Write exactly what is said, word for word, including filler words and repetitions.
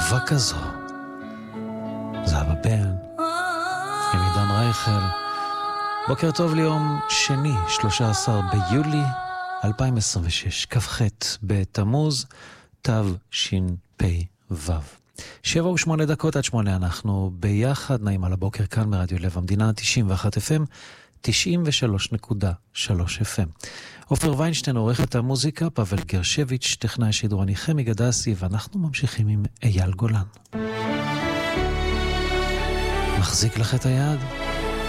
אהובה כזו. זהבה בן, עם עידן רייכל. בוקר טוב ליום שני, שלושה עשר ביולי אלפיים עשרים ושש, כ"ח בתמוז, תשפ"ו. שבע ושמונה דקות עד שמונה אנחנו ביחד, נעים על הבוקר כאן ברדיו לב המדינה, תשעים ואחת אף אם, תשעים ושלוש נקודה שלוש אף אם. עופר ויינשטיין עורך את המוזיקה, פבל גרשביץ' טכנאי שידור, אני חמי גדסי, ואנחנו ממשיכים עם אייל גולן. מחזיק לך את היד.